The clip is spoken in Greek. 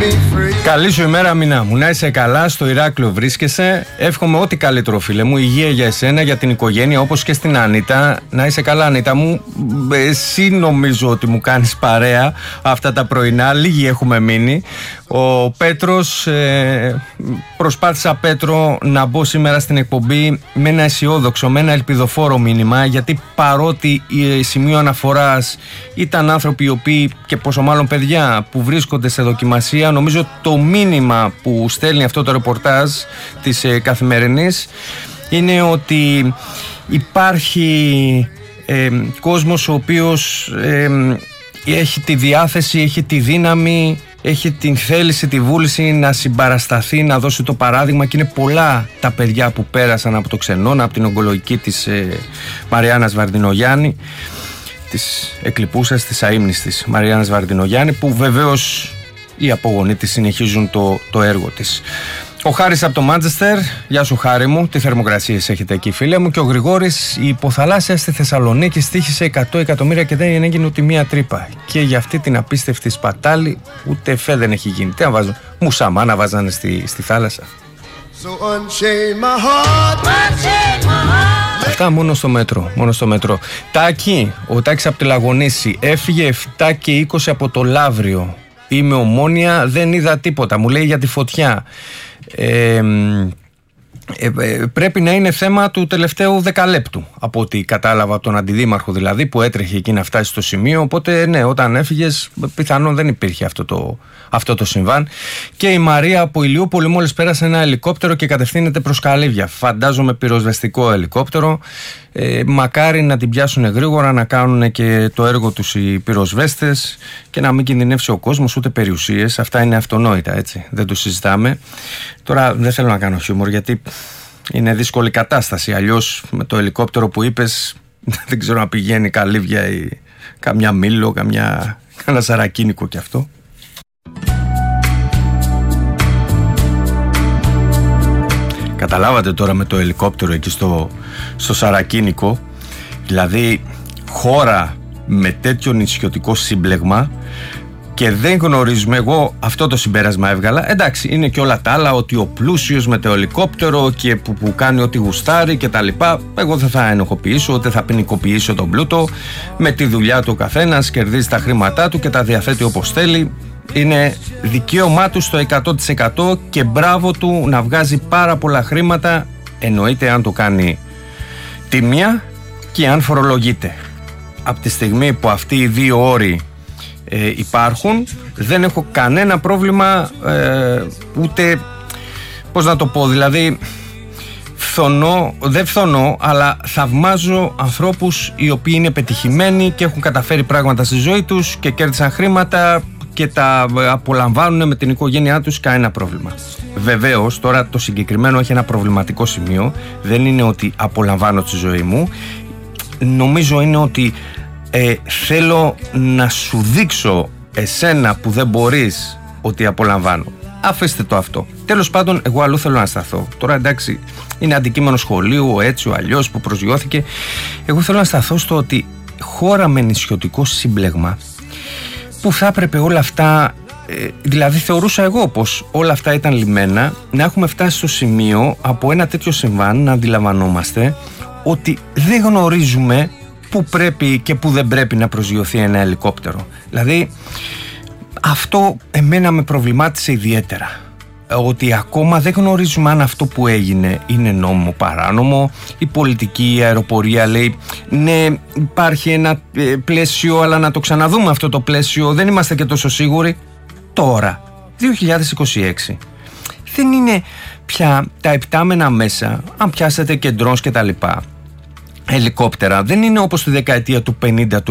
Καλή σου ημέρα, Μινά μου. Να είσαι καλά, στο Ηράκλειο βρίσκεσαι. Εύχομαι ό,τι καλύτερο, φίλε μου. Υγεία για εσένα, για την οικογένεια, όπως και στην Ανίτα. Να είσαι καλά, Ανίτα μου. Εσύ νομίζω ότι μου κάνεις παρέα αυτά τα πρωινά. Λίγοι έχουμε μείνει. Ο Πέτρος, προσπάθησα, Πέτρο, να μπω σήμερα στην εκπομπή με ένα αισιόδοξο, με ένα ελπιδοφόρο μήνυμα, γιατί παρότι η σημείο αναφοράς ήταν άνθρωποι οι οποίοι, και πόσο μάλλον παιδιά, που βρίσκονται σε δοκιμασία, νομίζω το μήνυμα που στέλνει αυτό το ρεπορτάζ της Καθημερινής είναι ότι υπάρχει κόσμος ο οποίος έχει τη διάθεση, έχει τη δύναμη, έχει την θέληση, τη βούληση να συμπαρασταθεί, να δώσει το παράδειγμα, και είναι πολλά τα παιδιά που πέρασαν από το Ξενώνα, από την ογκολογική της Μαριάννας Βαρδινογιάννη, της εκλειπούσας, της αείμνης της Μαριάννας Βαρδινογιάννη, που βεβαίως οι απογονοί της συνεχίζουν το έργο της. Ο Χάρης από το Μάντσεστερ, γεια σου Χάρη μου, τι θερμοκρασίες έχετε εκεί, φίλε μου. Και ο Γρηγόρης, η υποθαλάσσια στη Θεσσαλονίκη στοίχησε 100 εκατομμύρια και δεν έγινε ούτε μία τρύπα. Και για αυτή την απίστευτη σπατάλη ούτε εφέ δεν έχει γίνει. Τι να βάζουν, μουσαμά να βάζανε στη θάλασσα. Αυτά μόνο στο μέτρο, μόνο στο μέτρο. Τάκη, ο Τάκης από τη Λαγονίση, έφυγε 7 και 20 από το Λαύριο. Είμαι Ομόνια, δεν είδα τίποτα. Μου λέει για τη φωτιά. Πρέπει να είναι θέμα του τελευταίου δεκαλέπτου, από ό,τι κατάλαβα από τον αντιδήμαρχο, δηλαδή, που έτρεχε εκεί να φτάσει στο σημείο. Οπότε ναι, όταν έφυγες πιθανόν δεν υπήρχε αυτό το συμβάν. Και η Μαρία από Ηλιούπολη, μόλις πέρασε ένα ελικόπτερο και κατευθύνεται προς Καλύβια. Φαντάζομαι πυροσβεστικό ελικόπτερο. Μακάρι να την πιάσουν γρήγορα, να κάνουν και το έργο τους οι πυροσβέστες και να μην κινδυνεύσει ο κόσμος, ούτε περιουσίες. Αυτά είναι αυτονόητα, έτσι, δεν το συζητάμε. Τώρα δεν θέλω να κάνω χιούμορ, γιατί είναι δύσκολη κατάσταση. Αλλιώς με το ελικόπτερο που είπες, δεν ξέρω να πηγαίνει Καλύβια ή καμιά Μήλο, κάνα Σαρακίνικο κι αυτό. Καταλάβατε τώρα με το ελικόπτερο εκεί στο Σαρακίνικο, δηλαδή χώρα με τέτοιο νησιωτικό σύμπλεγμα, και δεν γνωρίζουμε, εγώ αυτό το συμπέρασμα έβγαλα. Εντάξει, είναι και όλα τα άλλα, ότι ο πλούσιος με το ελικόπτερο και που κάνει ό,τι γουστάρει και τα λοιπά. Εγώ δεν θα ενοχοποιήσω, ούτε θα ποινικοποιήσω τον πλούτο. Με τη δουλειά του ο καθένας κερδίζει τα χρήματά του και τα διαθέτει όπως θέλει. Είναι δικαίωμά του στο 100% και μπράβο του να βγάζει πάρα πολλά χρήματα, εννοείται αν το κάνει τίμια και αν φορολογείται. Από τη στιγμή που αυτοί οι δύο όροι υπάρχουν, δεν έχω κανένα πρόβλημα, ούτε, πώς να το πω, δηλαδή δεν φθονώ, αλλά θαυμάζω ανθρώπους οι οποίοι είναι πετυχημένοι και έχουν καταφέρει πράγματα στη ζωή τους και κέρδισαν χρήματα και τα απολαμβάνουν με την οικογένειά τους, κανένα πρόβλημα. Βεβαίως τώρα το συγκεκριμένο έχει ένα προβληματικό σημείο. Δεν είναι ότι απολαμβάνω τη ζωή μου, νομίζω είναι ότι θέλω να σου δείξω εσένα που δεν μπορείς ότι απολαμβάνω. Αφήστε το αυτό. Τέλος πάντων, εγώ αλλού θέλω να σταθώ. Τώρα εντάξει, είναι αντικείμενο σχολείου, έτσι ο αλλιώς που προσγειώθηκε. Εγώ θέλω να σταθώ στο ότι χώρα με νησιωτικό σύμπλεγμα, που θα έπρεπε όλα αυτά, δηλαδή θεωρούσα εγώ πως όλα αυτά ήταν λυμμένα, να έχουμε φτάσει στο σημείο από ένα τέτοιο συμβάν να αντιλαμβανόμαστε ότι δεν γνωρίζουμε πού πρέπει και πού δεν πρέπει να προσγειωθεί ένα ελικόπτερο. Δηλαδή αυτό εμένα με προβλημάτισε ιδιαίτερα, ότι ακόμα δεν γνωρίζουμε αν αυτό που έγινε είναι νόμιμο, παράνομο. Η πολιτική, η αεροπορία λέει ναι, υπάρχει ένα πλαίσιο, αλλά να το ξαναδούμε αυτό το πλαίσιο, δεν είμαστε και τόσο σίγουροι. Τώρα 2026 δεν είναι πια τα επτάμενα μέσα, αν πιάσετε και ντρόνς και τα λοιπά, ελικόπτερα, δεν είναι όπως τη δεκαετία του 50, του